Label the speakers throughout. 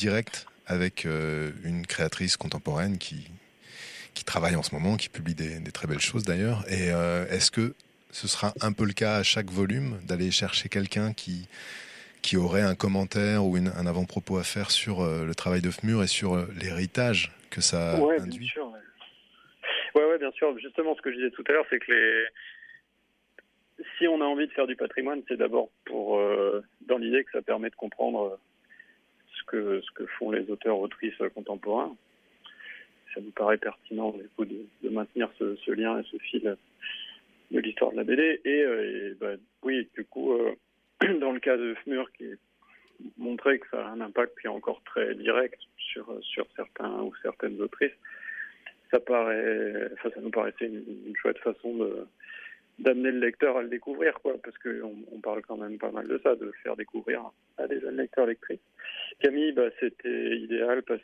Speaker 1: direct avec une créatrice contemporaine qui travaille en ce moment, qui publie des très belles choses d'ailleurs. Et est-ce que ce sera un peu le cas à chaque volume, d'aller chercher quelqu'un qui aurait un commentaire ou un avant-propos à faire sur le travail de Fmur et sur l'héritage que ça induit?
Speaker 2: Bien sûr. Ouais, bien sûr. Justement, ce que je disais tout à l'heure, c'est que si on a envie de faire du patrimoine, c'est d'abord dans l'idée que ça permet de comprendre ce que font les auteurs-autrices contemporains. Ça nous paraît pertinent du coup, de maintenir ce lien et ce fil de l'histoire de la BD. Oui, du coup, dans le cas de Fmur, qui est montré que ça a un impact qui est encore très direct sur certains ou certaines autrices, ça nous paraissait une chouette façon d'amener le lecteur à le découvrir, quoi, parce qu'on parle quand même pas mal de ça, de le faire découvrir à des jeunes lecteurs lectrices. Camille, c'était idéal parce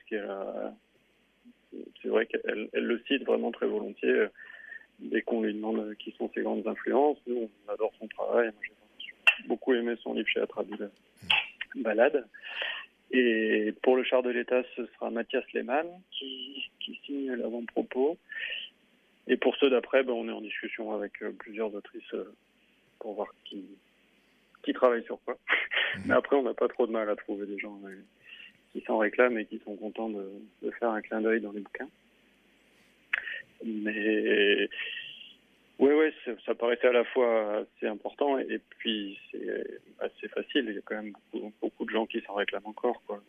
Speaker 2: c'est vrai qu'elle le cite vraiment très volontiers dès qu'on lui demande qui sont ses grandes influences. Nous, on adore son travail. Moi, j'ai beaucoup aimé son livre chez Atrabile, Balade. Et pour le char de l'État, ce sera Mathias Lehmann qui signe l'avant-propos. Et pour ceux d'après, on est en discussion avec plusieurs autrices pour voir qui travaille sur quoi. Mais après, on n'a pas trop de mal à trouver des gens qui s'en réclament et qui sont contents de faire un clin d'œil dans les bouquins. Mais ouais, ça paraissait à la fois assez important et puis c'est assez facile. Il y a quand même beaucoup de gens qui s'en réclament encore, quoi.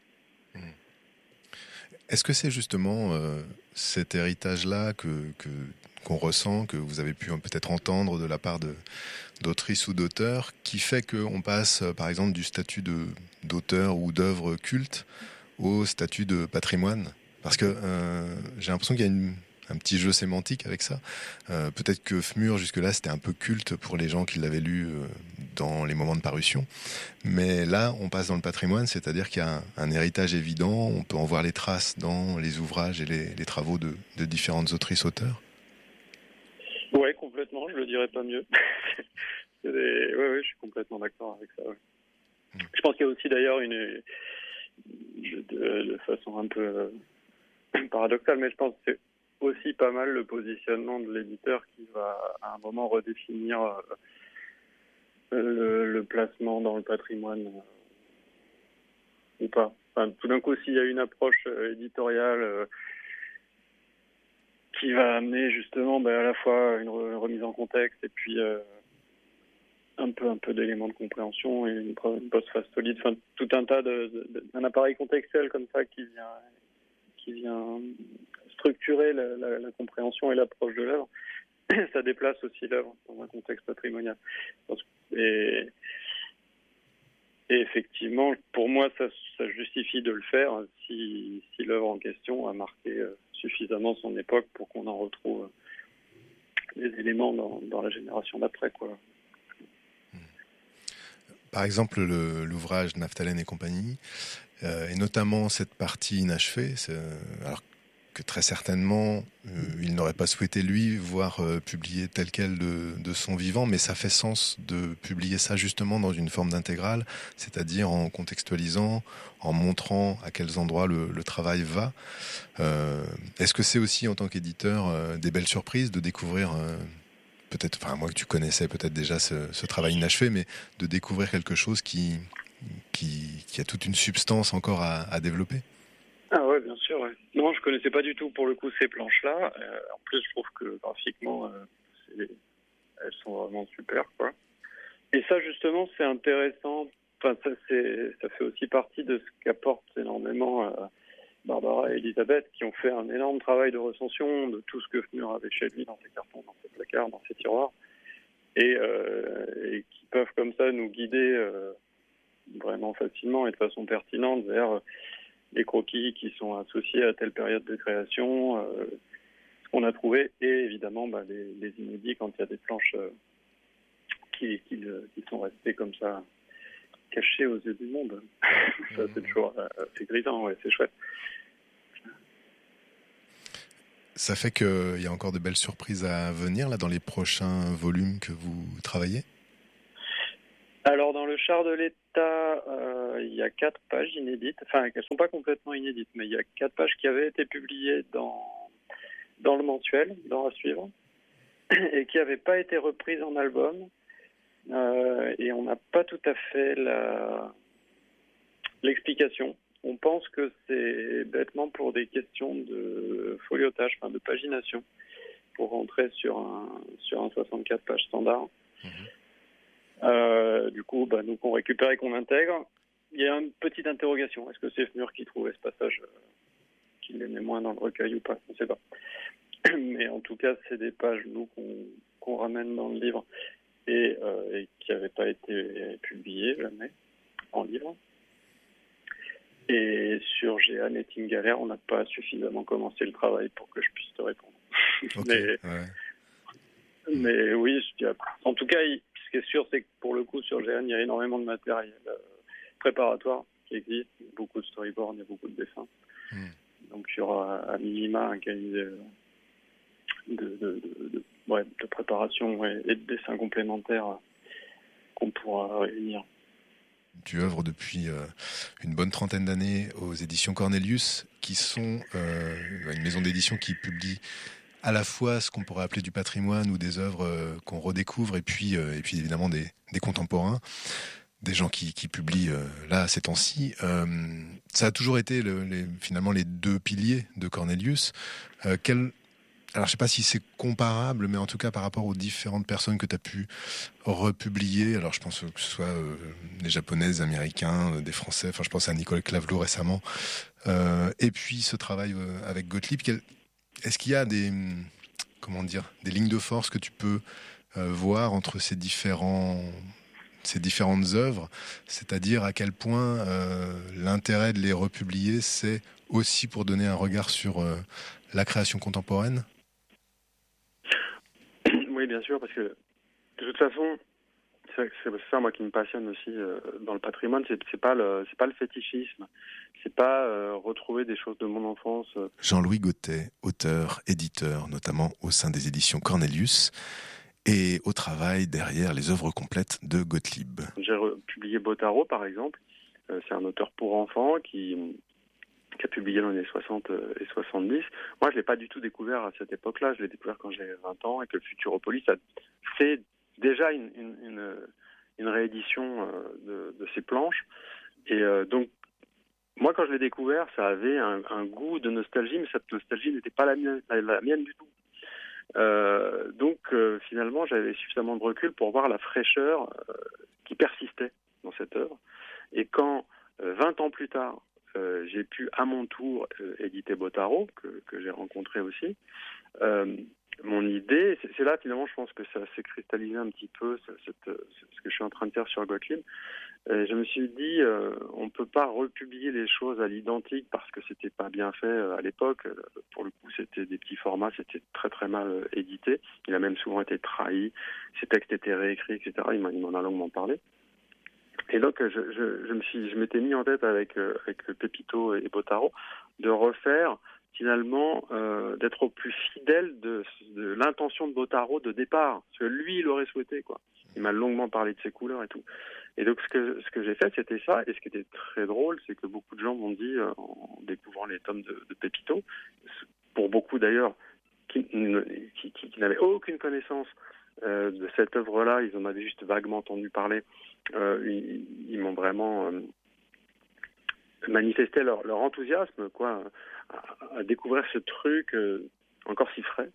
Speaker 1: Est-ce que c'est justement cet héritage-là qu'on ressent, que vous avez pu peut-être entendre de la part d'autrices ou d'auteurs, qui fait qu'on passe, par exemple, du statut d'auteur ou d'œuvre culte au statut de patrimoine? Parce que j'ai l'impression qu'il y a un petit jeu sémantique avec ça. Peut-être que Fmur, jusque-là, c'était un peu culte pour les gens qui l'avaient lu dans les moments de parution. Mais là, on passe dans le patrimoine, c'est-à-dire qu'il y a un héritage évident, on peut en voir les traces dans les ouvrages et les travaux de différentes autrices-auteurs.
Speaker 2: Ouais, complètement, je le dirais pas mieux. Ouais, je suis complètement d'accord avec ça. Ouais. Je pense qu'il y a aussi d'ailleurs de façon un peu paradoxale, mais je pense que c'est aussi pas mal le positionnement de l'éditeur qui va à un moment redéfinir le placement dans le patrimoine ou pas. Enfin, tout d'un coup, s'il y a une approche éditoriale qui va amener justement à la fois une remise en contexte et puis un peu d'éléments de compréhension et une postface solide, enfin tout un tas un appareil contextuel comme ça qui vient structurer la compréhension et l'approche de l'œuvre, ça déplace aussi l'œuvre dans un contexte patrimonial. Et effectivement, pour moi, ça justifie de le faire si l'œuvre en question a marqué suffisamment son époque pour qu'on en retrouve des éléments dans la génération d'après, quoi.
Speaker 1: Par exemple, l'ouvrage Naphtalène et compagnie, et notamment cette partie inachevée, alors que très certainement il n'aurait pas souhaité lui voir publier tel quel de son vivant, mais ça fait sens de publier ça justement dans une forme d'intégrale, c'est-à-dire en contextualisant, en montrant à quels endroits le travail va. Est-ce que c'est aussi en tant qu'éditeur des belles surprises de découvrir peut-être, enfin moi que tu connaissais peut-être déjà ce travail inachevé, mais de découvrir quelque chose qui a toute une substance encore à développer?
Speaker 2: Ah ouais, bien sûr. Ouais. Non, je connaissais pas du tout pour le coup ces planches-là. En plus, je trouve que graphiquement, elles sont vraiment super, quoi. Et ça, justement, c'est intéressant. Enfin, ça fait aussi partie de ce qu'apportent énormément Barbara et Elisabeth, qui ont fait un énorme travail de recension de tout ce que Fmur avait chez lui dans ses cartons, dans ses placards, dans ses tiroirs, et qui peuvent comme ça nous guider vraiment facilement et de façon pertinente vers les croquis qui sont associés à telle période de création, ce qu'on a trouvé, et évidemment les inédits quand il y a des planches qui sont restées comme ça, cachées aux yeux du monde. Ça, c'est toujours assez grisant, ouais, c'est chouette.
Speaker 1: Ça fait qu'il y a encore de belles surprises à venir là dans les prochains volumes que vous travaillez?
Speaker 2: Alors, dans le char de l'État, il y a 4 pages inédites. Enfin, elles ne sont pas complètement inédites, mais il y a 4 pages qui avaient été publiées dans le mensuel, dans À suivre, et qui n'avaient pas été reprises en album. Et on n'a pas tout à fait l'explication. On pense que c'est bêtement pour des questions de foliotage, enfin de pagination, pour rentrer sur un 64 pages standard. Du coup, nous qu'on récupère et qu'on intègre, il y a une petite interrogation. Est-ce que c'est Fmur qui trouvait ce passage qu'il aimait moins dans le recueil ou pas? On ne sait pas. Mais en tout cas, c'est des pages, nous, qu'on ramène dans le livre et qui n'avaient pas été publiées jamais en livre. Et sur Jeanne et Tingaler, on n'a pas suffisamment commencé le travail pour que je puisse te répondre.
Speaker 1: Okay,
Speaker 2: mais oui, en tout cas, ce qui est sûr, c'est que pour le coup, sur Jeanne, il y a énormément de matériel préparatoire qui existe, beaucoup de storyboards, il y a beaucoup de dessins. Donc il y aura à minima un cahier de préparation et de dessins complémentaires qu'on pourra réunir.
Speaker 1: Tu œuvres depuis une bonne trentaine d'années aux éditions Cornelius, qui sont une maison d'édition qui publie à la fois ce qu'on pourrait appeler du patrimoine ou des œuvres qu'on redécouvre, et puis évidemment des contemporains, des gens qui publient là ces temps-ci. Ça a toujours été finalement les deux piliers de Cornelius. Alors, je sais pas si c'est comparable, mais en tout cas, par rapport aux différentes personnes que tu as pu republier, alors je pense que ce soit des Japonais, des Américains, des Français, enfin, je pense à Nicole Clavelot récemment, et puis ce travail avec Gottlieb, est-ce qu'il y a des lignes de force que tu peux voir entre ces différentes œuvres, c'est-à-dire à quel point l'intérêt de les republier, c'est aussi pour donner un regard sur la création contemporaine?
Speaker 3: Oui, bien sûr, parce que de toute façon, c'est ça moi qui me passionne aussi dans le patrimoine, c'est pas le fétichisme, c'est pas retrouver des choses de mon enfance.
Speaker 1: Jean-Louis Gauthet, auteur, éditeur, notamment au sein des éditions Cornelius, et au travail derrière les œuvres complètes de Gottlieb.
Speaker 3: J'ai publié Botaro, par exemple. C'est un auteur pour enfants qui a publié dans les années 60 et 70. Moi, je l'ai pas du tout découvert à cette époque-là. Je l'ai découvert quand j'avais 20 ans et que Futuropolis a fait déjà une réédition de ces planches. Et donc, moi, quand je l'ai découvert, ça avait un goût de nostalgie, mais cette nostalgie n'était pas la mienne du tout. Donc, finalement, j'avais suffisamment de recul pour voir la fraîcheur qui persistait dans cette œuvre. Et quand, 20 ans plus tard, j'ai pu à mon tour éditer Botaro, que j'ai rencontré aussi. Mon idée, c'est là finalement je pense que ça s'est cristallisé un petit peu ce que je suis en train de faire sur Gottlieb. Je me suis dit, on ne peut pas republier les choses à l'identique parce que c'était pas bien fait à l'époque. Pour le coup, c'était des petits formats, c'était très très mal édité. Il a même souvent été trahi. Ses textes étaient réécrits, etc. Il m'en a longuement parlé. Et donc, je m'étais mis en tête avec Pépito et Botaro de refaire finalement, d'être au plus fidèle de l'intention de Botaro de départ, ce que lui il aurait souhaité, quoi. Il m'a longuement parlé de ses couleurs et tout. Et donc ce que j'ai fait, c'était ça. Et ce qui était très drôle, c'est que beaucoup de gens m'ont dit en découvrant les tomes de Pépito, pour beaucoup d'ailleurs qui n'avaient aucune connaissance de cette œuvre-là, ils en avaient juste vaguement entendu parler. Ils m'ont vraiment manifesté leur enthousiasme, quoi, à découvrir ce truc encore si frais.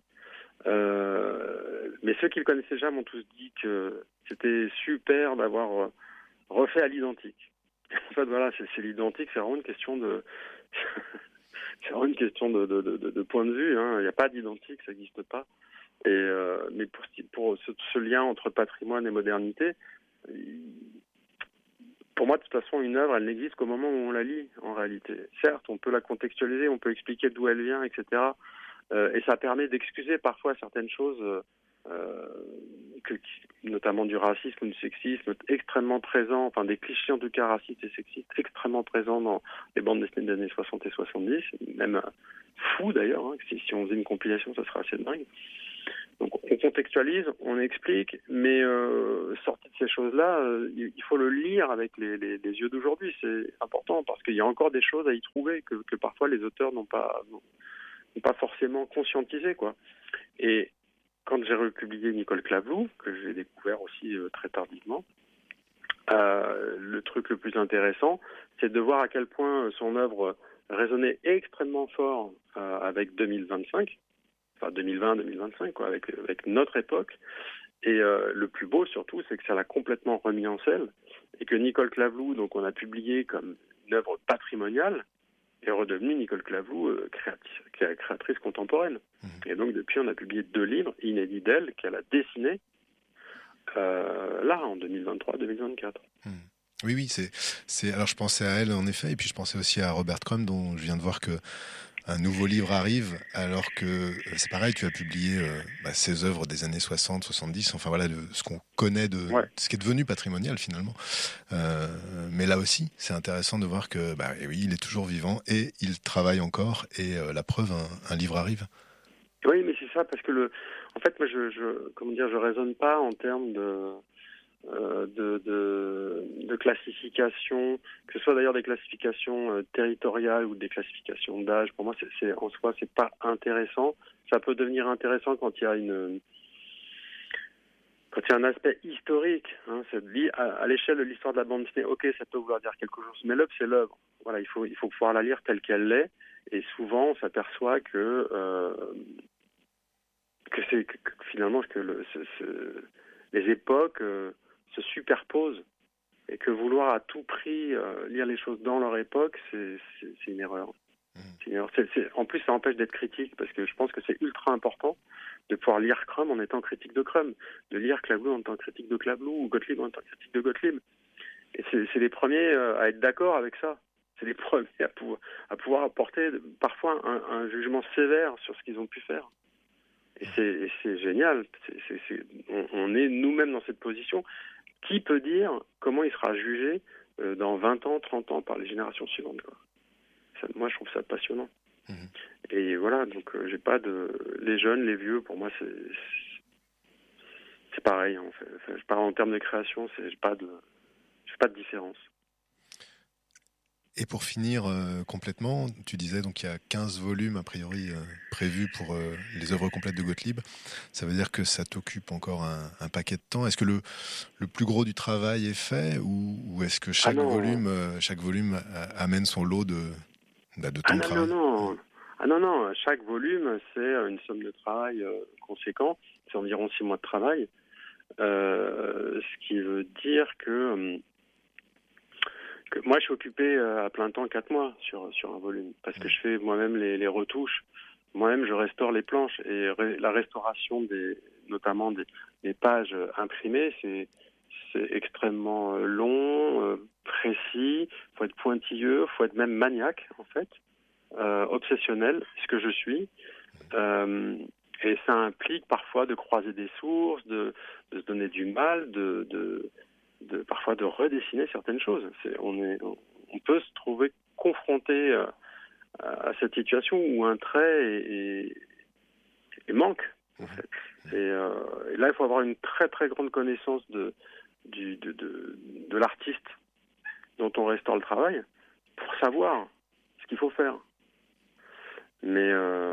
Speaker 3: Mais ceux qui le connaissaient déjà m'ont tous dit que c'était super d'avoir refait à l'identique. En fait, voilà, c'est l'identique, c'est vraiment une question de c'est vraiment une question de point de vue, hein. Il n'y a pas d'identique, ça n'existe pas. Et mais pour ce lien entre patrimoine et modernité, pour moi, de toute façon, une œuvre, elle n'existe qu'au moment où on la lit, en réalité. Certes, on peut la contextualiser, on peut expliquer d'où elle vient, etc. Et ça permet d'excuser parfois certaines choses, notamment du racisme ou du sexisme, extrêmement présents, enfin des clichés en tout cas racistes et sexistes, extrêmement présents dans les bandes dessinées des années 60 et 70, même fou d'ailleurs, hein, si on faisait une compilation, ça serait assez dingue. Donc on contextualise, on explique, mais sorti de ces choses-là, il faut le lire avec les yeux d'aujourd'hui. C'est important parce qu'il y a encore des choses à y trouver que parfois les auteurs n'ont pas forcément conscientisé, quoi. Et quand j'ai republié Nicole Clavlou, que j'ai découvert aussi très tardivement, le truc le plus intéressant, c'est de voir à quel point son œuvre résonnait extrêmement fort avec 2025, enfin 2020-2025, quoi, avec notre époque. Et le plus beau surtout, c'est que ça l'a complètement remis en selle et que Nicole Clavlou, donc on a publié comme une œuvre patrimoniale, est redevenue Nicole Clavlou, créatrice contemporaine. Et donc depuis, on a publié 2 livres inédits d'elle qu'elle a dessinés là en 2023-2024.
Speaker 1: Oui, c'est. Alors je pensais à elle en effet, et puis je pensais aussi à Robert Crumb, dont je viens de voir que un nouveau livre arrive, alors que c'est pareil, tu as publié ses œuvres des années 60, 70, enfin voilà, ce qu'on connaît de ce qui est devenu patrimonial finalement. Mais là aussi, c'est intéressant de voir que oui, il est toujours vivant et il travaille encore, et la preuve, un livre arrive.
Speaker 3: Oui, mais c'est ça, parce que en fait, moi, je raisonne pas en termes de classification, que ce soit d'ailleurs des classifications territoriales ou des classifications d'âge. Pour moi, en soi, c'est pas intéressant. Ça peut devenir intéressant quand il y a un aspect historique. Hein, c'est lié à l'échelle de l'histoire de la bande dessinée. Ok, ça peut vouloir dire quelque chose, mais l'œuvre, c'est l'œuvre. Voilà, il faut pouvoir la lire telle qu'elle l'est. Et souvent, on s'aperçoit que finalement les époques se superposent, et que vouloir à tout prix lire les choses dans leur époque, c'est une erreur. C'est une erreur. En plus, ça empêche d'être critique, parce que je pense que c'est ultra important de pouvoir lire Crumb en étant critique de Crumb, de lire Clavlou en étant critique de Clavlou, ou Gottlieb en étant critique de Gottlieb. Et c'est les premiers à être d'accord avec ça. C'est les premiers à pouvoir apporter parfois un jugement sévère sur ce qu'ils ont pu faire. Et c'est génial. On est nous-mêmes dans cette position. Qui peut dire comment il sera jugé dans 20 ans, 30 ans par les générations suivantes, quoi. Moi, je trouve ça passionnant. Et voilà, donc j'ai pas les jeunes, les vieux, pour moi, c'est pareil. En fait. Je parle en termes de création, j'ai pas de différence.
Speaker 1: Et pour finir complètement, tu disais donc il y a 15 volumes a priori prévus pour les œuvres complètes de Gottlieb. Ça veut dire que ça t'occupe encore un paquet de temps. Est-ce que le plus gros du travail est fait, ou est-ce que chaque volume amène son lot de temps de travail?
Speaker 3: Non. Chaque volume, c'est une somme de travail conséquent. C'est environ 6 mois de travail. Ce qui veut dire que moi, je suis occupé à plein temps 4 mois sur un volume, parce que je fais moi-même les retouches. Moi-même, je restaure les planches, et la restauration notamment des pages imprimées, c'est extrêmement long, précis. Faut être pointilleux, faut être même maniaque en fait, obsessionnel, ce que je suis. Et ça implique parfois de croiser des sources, de se donner du mal, parfois de redessiner certaines choses. On peut se trouver confronté à cette situation où un trait manque, en fait. Et là, il faut avoir une très très grande connaissance de l'artiste dont on restaure le travail pour savoir ce qu'il faut faire. Mais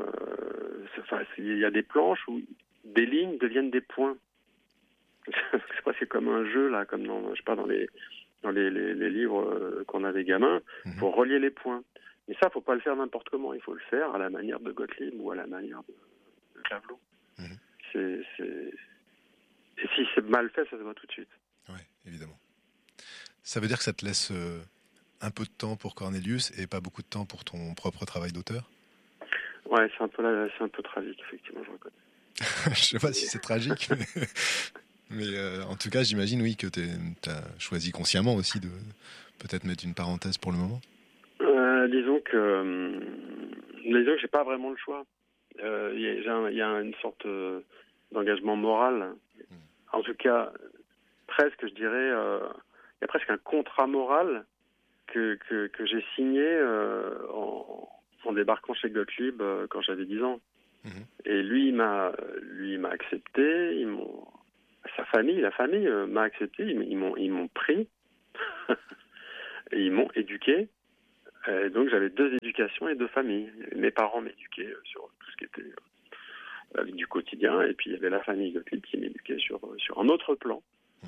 Speaker 3: il y a des planches où des lignes deviennent des points. C'est comme un jeu là, comme dans les livres qu'on avait gamins, pour relier les points. Mais ça, faut pas le faire n'importe comment. Il faut le faire à la manière de Gottlieb ou à la manière de Clavlou. Et si c'est mal fait, ça se voit tout de suite.
Speaker 1: Oui, évidemment. Ça veut dire que ça te laisse un peu de temps pour Cornelius et pas beaucoup de temps pour ton propre travail d'auteur?
Speaker 3: Ouais, c'est un peu tragique, effectivement, je reconnais.
Speaker 1: Je sais pas si c'est tragique, mais en tout cas, j'imagine, oui, que tu as choisi consciemment aussi de peut-être mettre une parenthèse pour le moment.
Speaker 3: Disons que j'ai pas vraiment le choix. Il y a une sorte d'engagement moral. En tout cas, presque, je dirais, il y a presque un contrat moral que j'ai signé en débarquant chez Gottlieb quand j'avais 10 ans. Et lui, il m'a accepté. La famille m'a accepté. Ils m'ont pris. Et ils m'ont éduqué. Donc j'avais 2 éducations et 2 familles. Mes parents m'éduquaient sur tout ce qui était la vie du quotidien, et puis il y avait la famille Gottlieb qui m'éduquait sur un autre plan.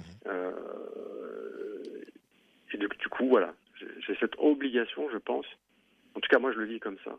Speaker 3: Et du coup, voilà, j'ai cette obligation, je pense, en tout cas moi je le vis comme ça,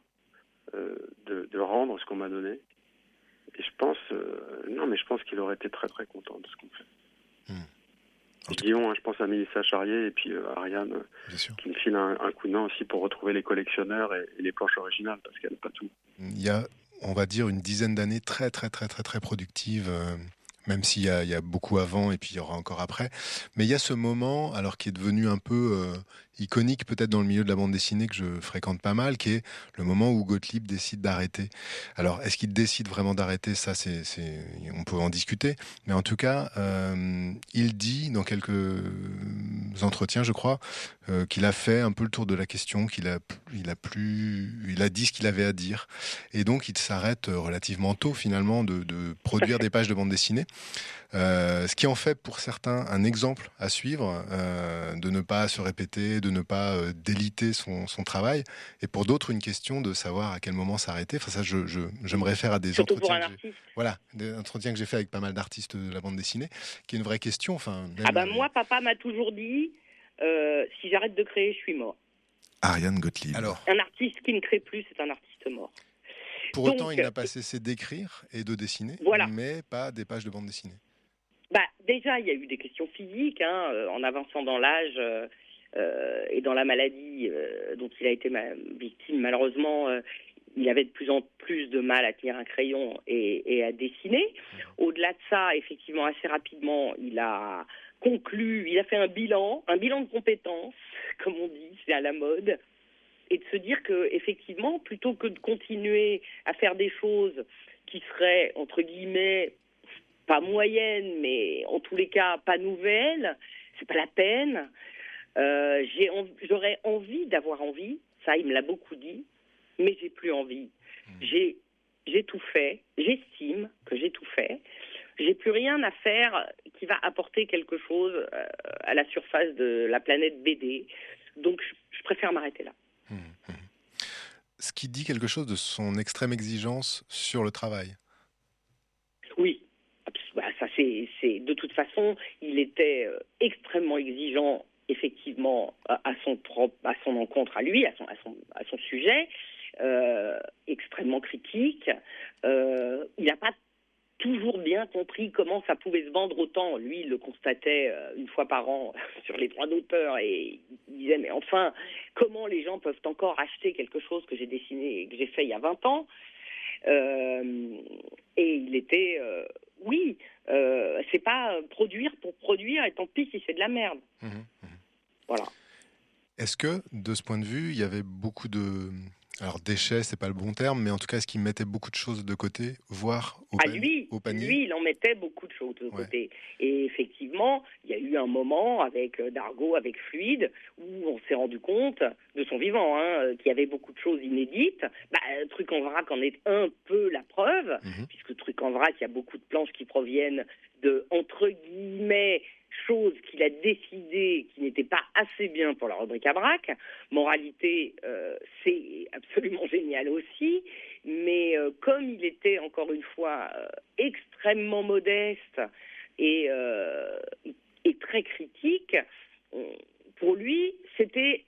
Speaker 3: de rendre ce qu'on m'a donné. Et je pense qu'il aurait été très très content de ce qu'on fait. Guillaume, je pense à Mélissa Charrier et puis Ariane, qui me file un coup de main aussi pour retrouver les collectionneurs et les planches originales, parce qu'elle n'a pas tout.
Speaker 1: Il y a, on va dire, une dizaine d'années très productives, même s'il y a beaucoup avant et puis il y aura encore après. Mais il y a ce moment, alors qui est devenu un peu iconique peut-être dans le milieu de la bande dessinée, que je fréquente pas mal, qui est le moment où Gottlieb décide d'arrêter. Alors, est-ce qu'il décide vraiment d'arrêter ? Ça, on peut en discuter. Mais en tout cas, il dit dans quelques entretiens, je crois, qu'il a fait un peu le tour de la question, qu'il a dit ce qu'il avait à dire. Et donc, il s'arrête relativement tôt, finalement, de produire des pages de bande dessinée. Ce qui en fait pour certains un exemple à suivre, de ne pas se répéter, de ne pas déliter son travail, et pour d'autres une question de savoir à quel moment s'arrêter. Enfin ça, je me réfère à des
Speaker 4: surtout
Speaker 1: entretiens,
Speaker 4: des
Speaker 1: entretiens que j'ai fait avec pas mal d'artistes de la bande dessinée, qui est une vraie question. Enfin,
Speaker 4: moi, papa m'a toujours dit, si j'arrête de créer, je suis mort.
Speaker 1: Ariane Gottlieb. Alors,
Speaker 4: un artiste qui ne crée plus, c'est un artiste mort.
Speaker 1: Pour autant, il n'a pas cessé d'écrire et de dessiner, mais pas des pages de bande dessinée.
Speaker 4: Déjà, il y a eu des questions physiques, en avançant dans l'âge et dans la maladie dont il a été victime. Malheureusement, il avait de plus en plus de mal à tenir un crayon et à dessiner. Au-delà de ça, effectivement, assez rapidement, il a fait un bilan de compétences, comme on dit, c'est à la mode, et de se dire que, effectivement, plutôt que de continuer à faire des choses qui seraient, entre guillemets, pas moyennes, mais en tous les cas pas nouvelles, c'est pas la peine. J'aurais envie d'avoir envie, ça il me l'a beaucoup dit, mais j'ai plus envie. J'ai tout fait, j'estime que j'ai tout fait. J'ai plus rien à faire qui va apporter quelque chose à la surface de la planète BD. Donc je préfère m'arrêter là.
Speaker 1: Ce qui dit quelque chose de son extrême exigence sur le travail. Oui.
Speaker 4: Ça, c'est de toute façon, il était extrêmement exigeant, effectivement, à son encontre à lui, à son sujet, extrêmement critique. Il n'a pas toujours bien compris comment ça pouvait se vendre autant. Lui, il le constatait une fois par an sur les droits d'auteur et il disait, mais enfin, comment les gens peuvent encore acheter quelque chose que j'ai dessiné et que j'ai fait il y a 20 ans ? Et il était... c'est pas produire pour produire, et tant pis si c'est de la merde. Voilà.
Speaker 1: Est-ce que, de ce point de vue, il y avait beaucoup de... Alors, déchets, c'est pas le bon terme, mais en tout cas, est-ce qu'il mettait beaucoup de choses de côté, voire au panier ?
Speaker 4: Lui, il en mettait beaucoup de choses de côté. Et effectivement, il y a eu un moment avec Dargaud, avec Fluide, où on s'est rendu compte, de son vivant, qu'il y avait beaucoup de choses inédites. Truc en vrac en est un peu la preuve, puisque Truc en vrac, il y a beaucoup de planches qui proviennent de, entre guillemets, choses qu'il a décidées qui n'étaient pas assez bien pour la rubrique à brac. Moralité, c'est absolument génial aussi, mais comme il était, encore une fois, extrêmement modeste et très critique, pour lui, c'était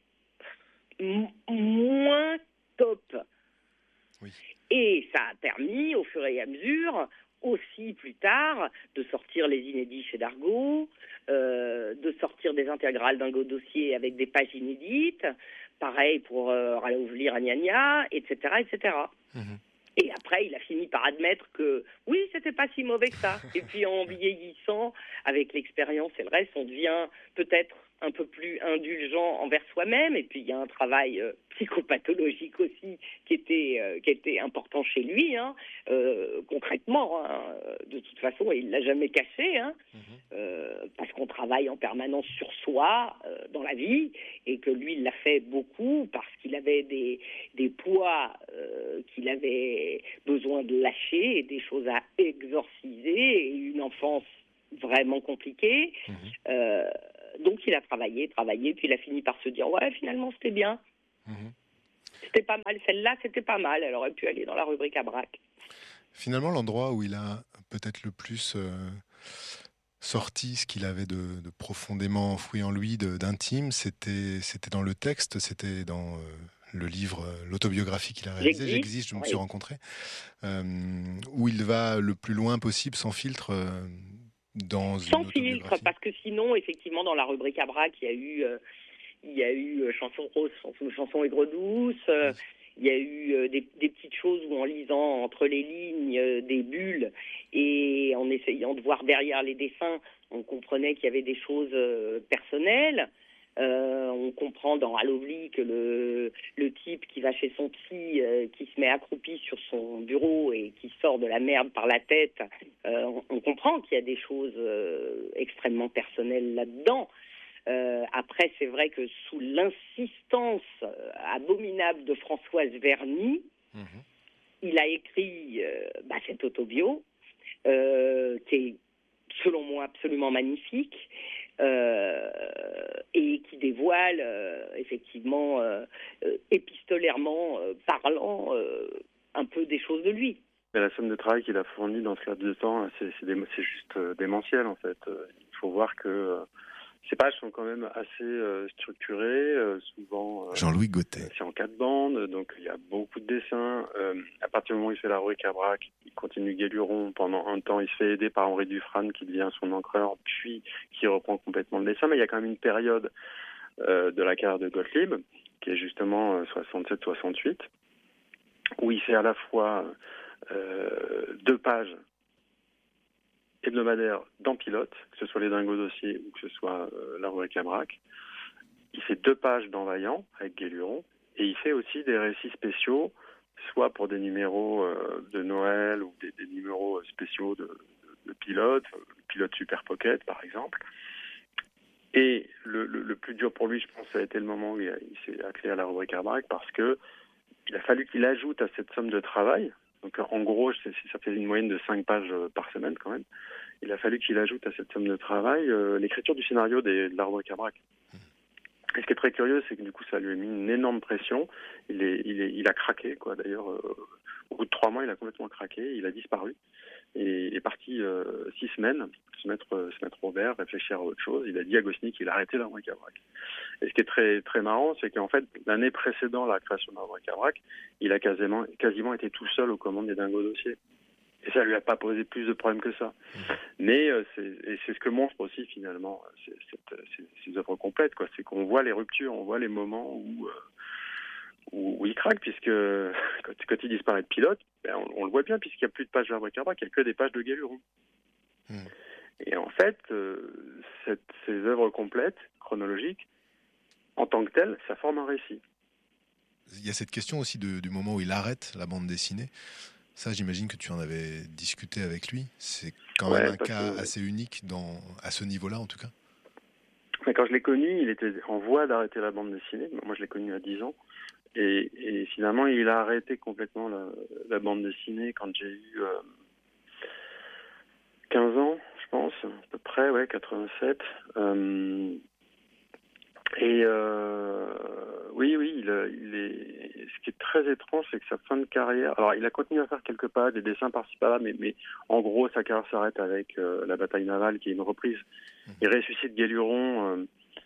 Speaker 4: moins top. Oui. Et ça a permis, au fur et à mesure, aussi plus tard, de sortir les inédits chez Dargaud, de sortir des intégrales d'un dossier avec des pages inédites, pareil pour Ralouvlir à Gnagna, etc., etc. Et après, il a fini par admettre que, oui, c'était pas si mauvais que ça. Et puis, en vieillissant, avec l'expérience et le reste, on devient peut-être un peu plus indulgent envers soi-même. Et puis, il y a un travail psychopathologique aussi qui est était important chez lui, hein, concrètement. Hein, de toute façon, il l'a jamais caché, hein, parce qu'on travaille en permanence sur soi dans la vie, et que lui, il l'a fait beaucoup parce qu'il avait des poids qu'il avait besoin de lâcher, et des choses à exorciser, et une enfance vraiment compliquée. Donc il a travaillé, puis il a fini par se dire ouais, finalement c'était bien. C'était pas mal, celle-là c'était pas mal, elle aurait pu aller dans la rubrique à braque.
Speaker 1: Finalement, l'endroit où il a peut-être le plus sorti ce qu'il avait de profondément enfoui en lui, d'intime, c'était dans le texte, c'était dans le livre, l'autobiographie qu'il a réalisé, J'existe, je me suis rencontré, où il va le plus loin possible, sans filtre, sans filtre,
Speaker 4: parce que sinon, effectivement, dans la rubrique à braque, il y a eu Chanson Rose, Chanson Aigre Douce, il y a eu des petites choses où, en lisant entre les lignes des bulles et en essayant de voir derrière les dessins, on comprenait qu'il y avait des choses personnelles. On comprend dans Halovli que le type qui va chez son psy, qui se met accroupi sur son bureau et qui sort de la merde par la tête, on comprend qu'il y a des choses extrêmement personnelles là-dedans. Après, c'est vrai que sous l'insistance abominable de Françoise Verny, il a écrit cette autobio, qui est, selon moi, absolument magnifique, et qui dévoile, effectivement, épistolairement parlant, un peu des choses de lui.
Speaker 3: Mais la somme de travail qu'il a fournie dans ce laps de temps, c'est juste démentiel, en fait. Il faut voir que ces pages sont quand même assez structurées, souvent...
Speaker 1: Jean-Louis Gauthier.
Speaker 3: C'est en 4 bandes, donc il y a beaucoup de dessins. À partir du moment où il fait la rubrique à braque, il continue Guéluron. Pendant un temps, il se fait aider par Henri Dufresne, qui devient son encreur, puis qui reprend complètement le dessin. Mais il y a quand même une période de la carrière de Gottlieb, qui est justement 67-68, où il fait à la fois 2 pages hebdomadaire dans Pilote, que ce soit les Dingos dossiers ou que ce soit la rubrique à braque. Il fait 2 pages dans Vaillant avec Guéluron, et il fait aussi des récits spéciaux, soit pour des numéros de Noël ou des numéros spéciaux de Pilote, Pilote Super Pocket par exemple. Et le plus dur pour lui, je pense, ça a été le moment où il s'est attelé à la rubrique à braque, parce que il a fallu qu'il ajoute à cette somme de travail. Donc en gros, ça fait une moyenne de 5 pages par semaine quand même. Il a fallu qu'il ajoute à cette somme de travail l'écriture du scénario de la rubrique à braque. Et ce qui est très curieux, c'est que du coup, ça lui a mis une énorme pression. Il a craqué, quoi. D'ailleurs, au bout de 3 mois, il a complètement craqué. Il a disparu. Et il est parti 6 semaines se mettre au vert, réfléchir à autre chose. Il a dit à Goscinny qu'il arrêtait la rubrique à braque. Et ce qui est très, très marrant, c'est qu'en fait, l'année précédant la création de la rubrique à braque, il a quasiment été tout seul aux commandes des Dingos dossiers. Et ça lui a pas posé plus de problèmes que ça. Mais c'est ce que montre aussi finalement ces œuvres complètes, quoi. C'est qu'on voit les ruptures, on voit les moments où il craque, puisque quand il disparaît de Pilote, on le voit bien, puisqu'il n'y a plus de pages de la rubrique à braque, il n'y a que des pages de Guéluron. Et en fait, ces œuvres complètes, chronologiques, en tant que telles, ça forme un récit.
Speaker 1: Il y a cette question aussi du moment où il arrête la bande dessinée. Ça, j'imagine que tu en avais discuté avec lui. C'est quand même un cas assez unique à ce niveau-là, en tout cas.
Speaker 3: Mais quand je l'ai connu, il était en voie d'arrêter la bande dessinée. Moi, je l'ai connu à 10 ans. Et finalement, il a arrêté complètement la bande dessinée quand j'ai eu 15 ans, je pense, à peu près, 87. Oui, ce qui est très étrange, c'est que sa fin de carrière... Alors, il a continué à faire quelques pages, des dessins par-ci par-là, mais en gros, sa carrière s'arrête avec la bataille navale, qui est une reprise. Il ressuscite Guéluron,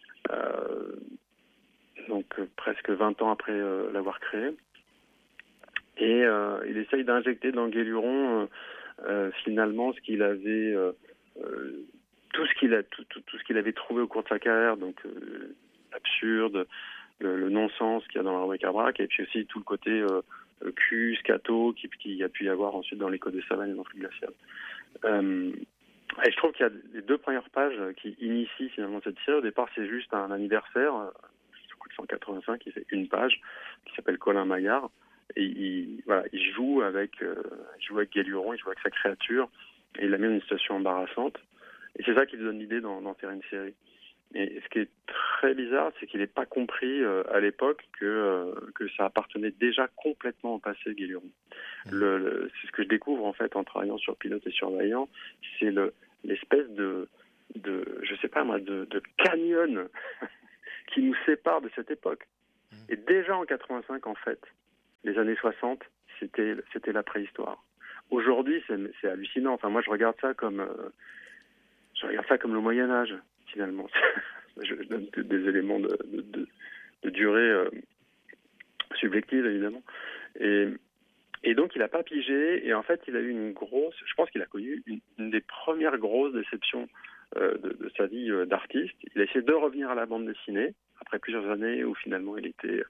Speaker 3: presque 20 ans après l'avoir créé. Et il essaye d'injecter dans Guéluron, finalement, ce qu'il avait... tout ce qu'il avait trouvé au cours de sa carrière, donc l'absurde, le non-sens qu'il y a dans la rubrique à braque, et puis aussi tout le côté cul, scato, qui y a pu y avoir ensuite dans l'écho des savanes et dans le glacial. Et je trouve qu'il y a les 2 premières pages qui initient finalement cette série. Au départ, c'est juste un anniversaire, 185, qui fait une page, qui s'appelle Colin Maillard, et il joue avec Guéluron, il joue avec sa créature, et il la met dans une situation embarrassante. Et c'est ça qui lui donne l'idée d'en faire une série. Et ce qui est très bizarre, c'est qu'il n'ait pas compris à l'époque que ça appartenait déjà complètement au passé, Guéluron. C'est ce que je découvre en fait en travaillant sur Pilote et Surveillant, c'est l'espèce de je sais pas moi, de canyon qui nous sépare de cette époque. Et déjà en 85, en fait, les années 60, c'était la préhistoire. Aujourd'hui, c'est hallucinant. Enfin, moi, je regarde ça comme le Moyen-Âge, finalement. Je donne des éléments de durée subjective, évidemment. Et donc, il n'a pas pigé. Et en fait, il a eu je pense qu'il a connu une des premières grosses déceptions de sa vie d'artiste. Il a essayé de revenir à la bande dessinée, après plusieurs années où finalement il était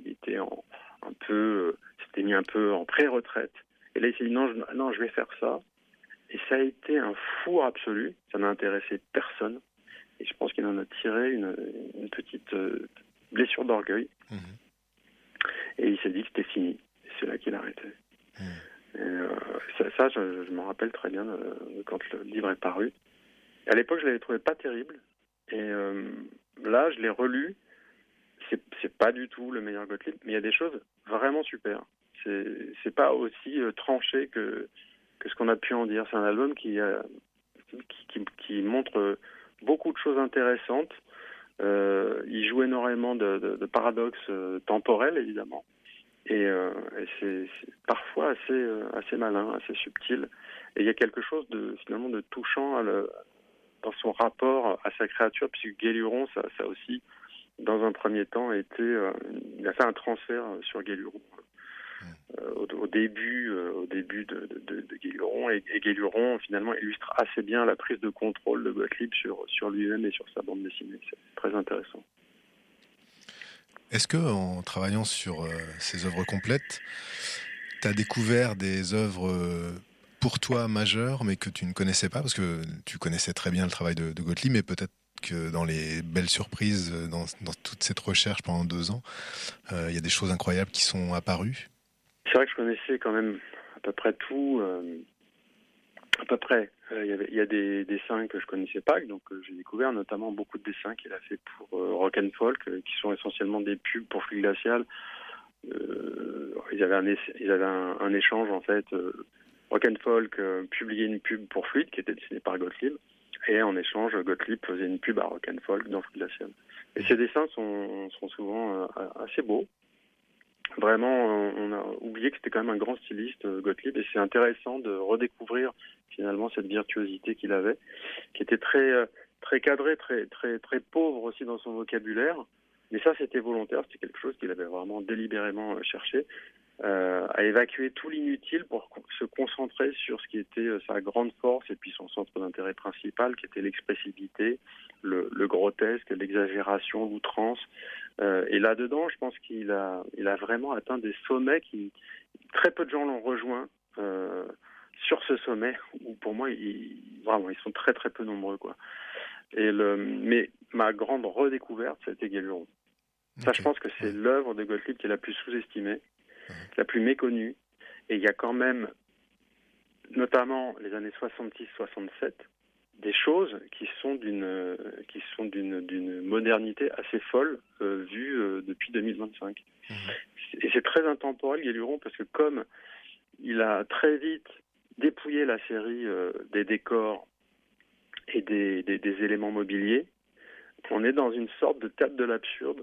Speaker 3: s'était mis un peu en pré-retraite. Et là, il s'est dit non, je vais faire ça. Et ça a été un four absolu. Ça n'a intéressé personne. Et je pense qu'il en a tiré une petite blessure d'orgueil. Mmh. Et il s'est dit que c'était fini. Et c'est là qu'il a arrêté. Mmh. Et je me rappelle très bien quand le livre est paru. À l'époque, je l'avais trouvé pas terrible. Et là, je l'ai relu. C'est pas du tout le meilleur Gottlieb, mais il y a des choses vraiment super. C'est pas aussi tranché que ce qu'on a pu en dire. C'est un album qui montre beaucoup de choses intéressantes. Il joue énormément de paradoxes temporels, évidemment. Et c'est parfois assez malin, assez subtil. Et il y a quelque chose finalement de touchant dans son rapport à sa créature, puisque Guéluron, ça aussi, dans un premier temps, il a fait un transfert sur Guéluron. Au début de Guéluron, et Guéluron finalement illustre assez bien la prise de contrôle de Gottlieb sur lui-même et sur sa bande dessinée. C'est très intéressant.
Speaker 1: Est-ce que, en travaillant sur ces œuvres complètes, tu as découvert des œuvres pour toi majeures, mais que tu ne connaissais pas, parce que tu connaissais très bien le travail de Gottlieb, mais peut-être que dans les belles surprises, dans toute cette recherche pendant 2 ans, il y a des choses incroyables qui sont apparues?
Speaker 3: C'est vrai que je connaissais quand même à peu près tout. À peu près. Il y a des dessins que je connaissais pas, donc j'ai découvert notamment beaucoup de dessins qu'il a fait pour Rock and Folk, qui sont essentiellement des pubs pour Fluide Glacial. Ils avaient un échange en fait. Rock and Folk publiait une pub pour Fluide qui était dessinée par Gottlieb, et en échange Gottlieb faisait une pub à Rock and Folk dans Fluide Glacial. Et ces dessins sont souvent assez beaux. Vraiment, on a oublié que c'était quand même un grand styliste, Gottlieb, et c'est intéressant de redécouvrir finalement cette virtuosité qu'il avait, qui était très très cadré, très très très pauvre aussi dans son vocabulaire. Mais ça, c'était volontaire, c'était quelque chose qu'il avait vraiment délibérément cherché, à évacuer tout l'inutile pour se concentrer sur ce qui était sa grande force et puis son centre d'intérêt principal, qui était l'expressivité, le grotesque, l'exagération, l'outrance. Et là-dedans, je pense qu'il a vraiment atteint des sommets très peu de gens l'ont rejoint sur ce sommet, où pour moi, vraiment, ils sont très très peu nombreux, quoi. Mais ma grande redécouverte, c'était Guéluron. Ça, je pense que c'est l'œuvre de Gottlieb qui est la plus sous-estimée, la plus méconnue. Et il y a quand même, notamment les années 66-67, des choses qui sont d'une modernité assez folle vue depuis 2025. Et c'est très intemporel, Guéluron, parce que comme il a très vite dépouillé la série des décors et des éléments mobiliers, on est dans une sorte de théâtre de l'absurde.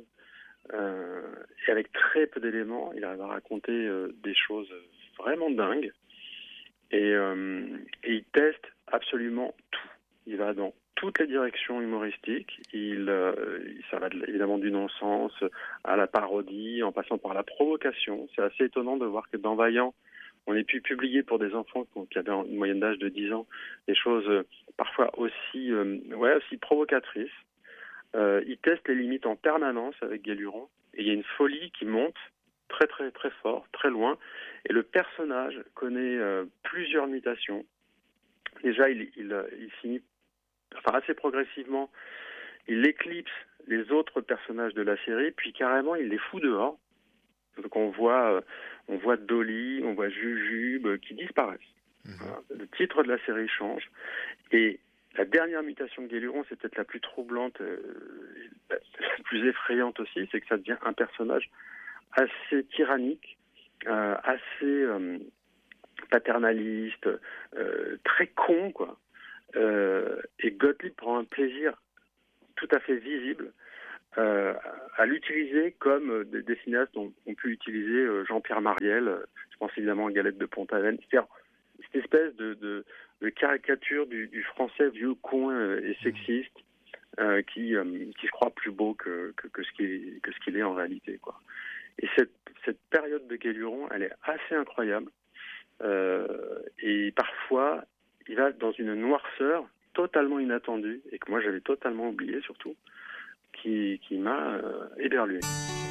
Speaker 3: Et avec très peu d'éléments, il arrive à raconter des choses vraiment dingues. Et il teste absolument tout. Il va dans toutes les directions humoristiques. Ça va évidemment du non-sens à la parodie, en passant par la provocation. C'est assez étonnant de voir que dans Vaillant, on ait pu publier pour des enfants qui avaient une moyenne d'âge de 10 ans des choses parfois aussi provocatrices. Il teste les limites en permanence avec Guéluron, et il y a une folie qui monte très très très fort, très loin, et le personnage connaît plusieurs mutations. Déjà, il finit, assez progressivement, il éclipse les autres personnages de la série, puis carrément il les fout dehors. Donc on voit Dolly, on voit Jujube qui disparaissent. Voilà. Le titre de la série change. Et la dernière mutation de Guéluron, c'est peut-être la plus troublante, la plus effrayante aussi, c'est que ça devient un personnage assez tyrannique, assez paternaliste, très con, quoi. Et Gottlieb prend un plaisir tout à fait visible à l'utiliser comme des cinéastes ont pu utiliser Jean-Pierre Mariel, je pense évidemment à Galette de Pont-Aven, c'est-à-dire cette espèce de caricature du français vieux con et sexiste qui se croit plus beau que ce qu'il est en réalité, quoi. Et cette période de Guéluron, elle est assez incroyable. Et parfois, il va dans une noirceur totalement inattendue, et que moi j'avais totalement oublié surtout, qui m'a éberlué.